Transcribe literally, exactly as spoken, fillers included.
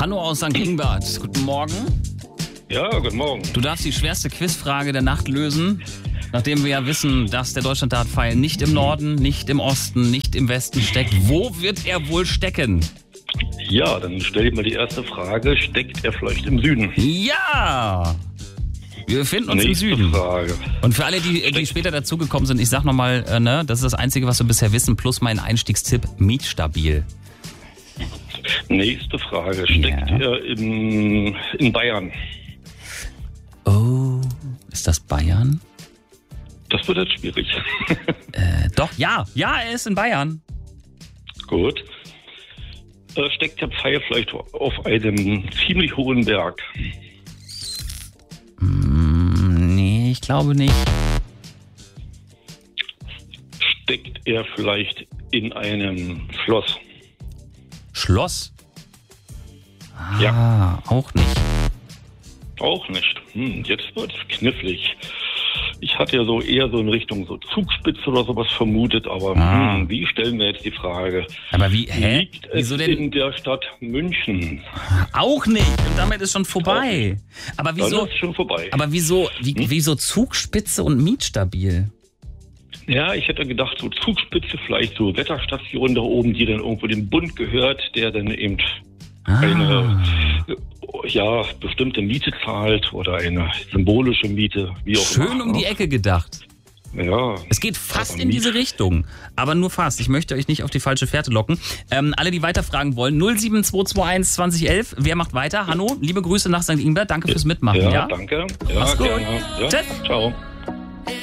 Hanno aus Sankt Ingbert. Guten Morgen. Ja, guten Morgen. Du darfst die schwerste Quizfrage der Nacht lösen, nachdem wir ja wissen, dass der Deutschlanddartpfeil nicht im Norden, nicht im Osten, nicht im Westen steckt. Wo wird er wohl stecken? Ja, dann stell dir mal die erste Frage. Steckt er vielleicht im Süden? Ja! Wir befinden uns Nächste im Süden. Frage. Und für alle, die, die später dazugekommen sind, ich sag nochmal, äh, ne, das ist das Einzige, was wir bisher wissen, plus mein Einstiegstipp, mietstabil. Nächste Frage. Steckt Ja. er in, in Bayern? Oh, ist das Bayern? Das wird jetzt schwierig. Äh, doch, ja, ja, er ist in Bayern. Gut. Äh, Steckt der Pfeil vielleicht auf einem ziemlich hohen Berg? Hm, nee, ich glaube nicht. Steckt er vielleicht in einem Schloss? Schloss? Ah, Ja. auch nicht. Auch nicht. Hm, jetzt wird es knifflig. Ich hatte ja so eher so in Richtung so Zugspitze oder sowas vermutet, aber Ah. hm, wie stellen wir jetzt die Frage? Aber wie, hä? Liegt es Wieso denn? in der Stadt München? Auch nicht. Und damit ist schon vorbei. Aber Dann wieso, ist es schon vorbei. aber wieso, wie, wieso Zugspitze und mietstabil? Ja, ich hätte gedacht, so Zugspitze, vielleicht so Wetterstation da oben, die dann irgendwo dem Bund gehört, der dann eben Ah. eine äh, ja, bestimmte Miete zahlt oder eine symbolische Miete, wie auch immer. Schön um die Ecke gedacht. Ja. Es geht fast Aber in diese Miet- Richtung. Aber nur fast. Ich möchte euch nicht auf die falsche Fährte locken. Ähm, alle, die weiterfragen wollen, null sieben zwei zwei eins zwanzig elf. Wer macht weiter? Hanno, liebe Grüße nach Sankt Ingbert. Danke fürs Mitmachen. Ja, Ja, danke. Ja, Mach's gut. gerne. Ja. Tschüss. Ciao.